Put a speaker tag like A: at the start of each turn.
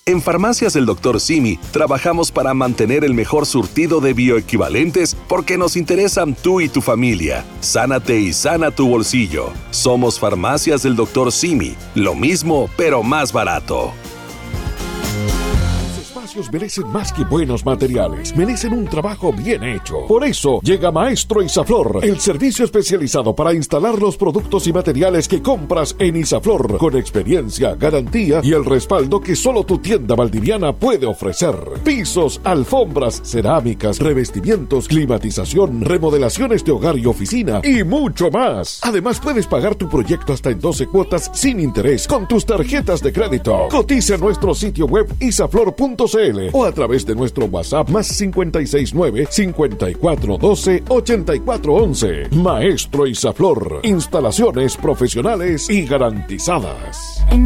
A: En Farmacias del Dr. Simi trabajamos para mantener el mejor surtido de bioequivalentes porque nos interesan tú y tu familia. Sánate y sana tu bolsillo. Somos Farmacias del Dr. Simi. Lo mismo, pero más barato.
B: Merecen más que buenos materiales, merecen un trabajo bien hecho. Por eso llega Maestro Isaflor, el servicio especializado para instalar los productos y materiales que compras en Isaflor, con experiencia, garantía y el respaldo que solo tu tienda valdiviana puede ofrecer. Pisos, alfombras, cerámicas, revestimientos, climatización, remodelaciones de hogar y oficina y mucho más. Además puedes pagar tu proyecto hasta en 12 cuotas sin interés con tus tarjetas de crédito. Cotiza en nuestro sitio web isaflor.cl o a través de nuestro WhatsApp más 569-5412-8411. Maestro Isaflor, instalaciones profesionales y garantizadas.